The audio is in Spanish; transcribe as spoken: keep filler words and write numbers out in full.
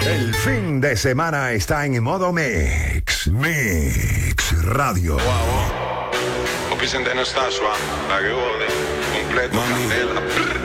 El fin de semana está en modo Mix. Mix Radio. Wow, wow. Ho presente Anastasia, la che vuole, completo, candela.